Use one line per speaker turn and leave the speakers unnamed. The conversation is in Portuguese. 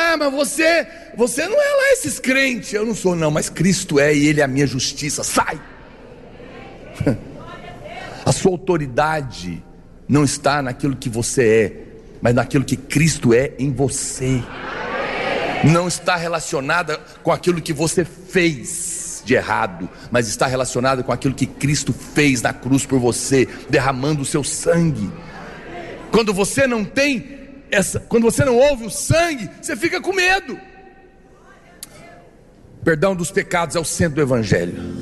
mas você não é lá esses crentes. Eu não sou não, mas Cristo é, e Ele é a minha justiça. Sai! A sua autoridade não está naquilo que você é, mas naquilo que Cristo é em você. Não está relacionada com aquilo que você fez de errado, mas está relacionada com aquilo que Cristo fez na cruz por você, derramando o seu sangue. Quando você não ouve o sangue, você fica com medo. Perdão dos pecados é o centro do evangelho.